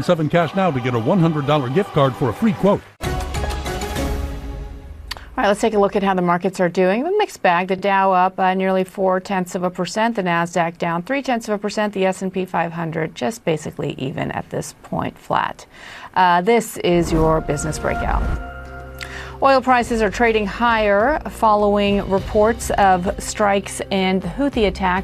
7 cash now to get a $100 gift card for a free quote. All right, let's take a look at how the markets are doing. A mixed bag. The Dow up nearly 0.4%. The Nasdaq down 0.3%. The S&P 500 just basically even at this point, flat. This is your business breakout. Oil prices are trading higher following reports of strikes and the Houthi attack